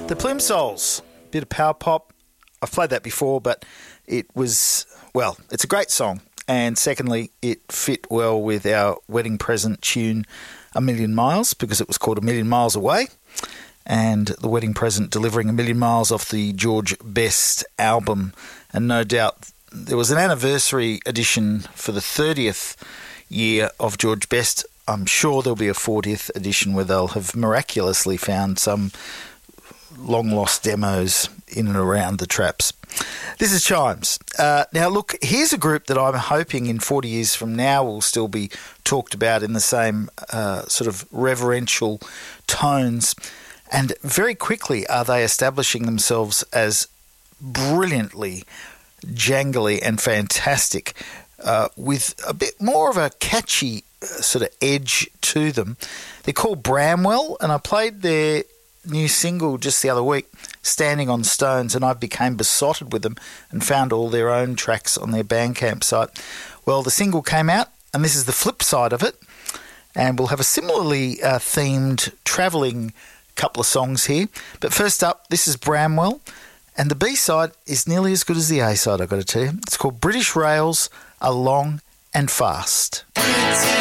The Plimsolls, bit of power pop. I've played that before, but it was, well, it's a great song. And secondly, it fit well with our wedding present tune, A Million Miles, because it was called A Million Miles Away. And the wedding present delivering A Million Miles off the George Best album. And no doubt there was an anniversary edition for the 30th year of George Best. I'm sure there'll be a 40th edition where they'll have miraculously found some long-lost demos in and around the traps. This is Chimes. Now, look, here's a group that I'm hoping in 40 years from now will still be talked about in the same sort of reverential tones. And very quickly are they establishing themselves as brilliantly jangly and fantastic with a bit more of a catchy sort of edge to them. They're called Bramwell, and I played their new single just the other week, Standing on Stones, and I became besotted with them and found all their own tracks on their Bandcamp site. Well, the single came out, and this is the flip side of it, and we'll have a similarly themed travelling couple of songs here. But first up, this is Bramwell, and the B-side is nearly as good as the A-side, I've got to tell you. It's called British Rails Are Long and Fast.